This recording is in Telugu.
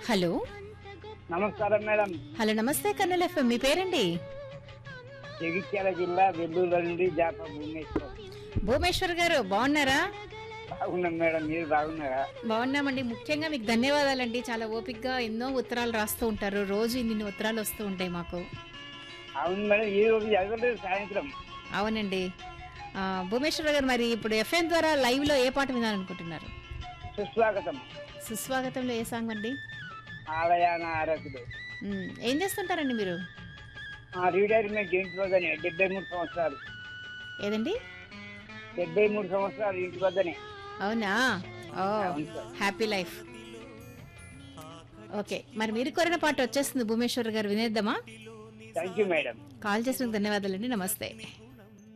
హలో నమస్కారం మేడం. హలో నమస్తే కర్నూలు ఎఫ్ఎం మీ పేరండి? జగిత్యాల జిల్లా వెల్లూరు నుండి జాప భువనేశ్వర్. భూమేశ్వర్ గారు బాగున్నారా? బాగున్నాం మేడం, మీరు బాగున్నారా? బాగున్నామండి. ముఖ్యంగా మీకు ధన్యవాదాలండి. చాలా ఓపికగా ఎన్నో ఉత్తరాలు రాస్తూ ఉంటారు. రోజు ఇన్ని ఉత్తరాలు వస్తూ ఉంటాయి మాకు. అవును మేడం, ఈ రోజు చదవలేదు సాయంత్రం. అవునండి. భూమేశ్వర్ గారు, మరి ఇప్పుడు ఎఫ్ఎం ద్వారా లైవ్ లో ఏ పాట వినాలనుకుంటున్నారు? సుస్వాగతం. సుస్వాగతంలో ఏ సాంగ్ అండి? ఆలయాన ఆరకుడు. ఏం చేస్తుంటారండి మీరు? రిటైర్మెంట్ ఇంటి వద్దనే 73 సంవత్సరాలు. ఏదండి? 73 సంవత్సరాలు ఇంటి వద్దనే. అవునా? ఓ, అవును సార్. Happy life. ఓకే, మరి మీరు కోరిన పాట వచ్చేస్తుంది భూమేశ్వర్ గారు, వినేద్దామా? Thank you madam. కాల్ చేసినందుకు ధన్యవాదాలండి. నమస్తే.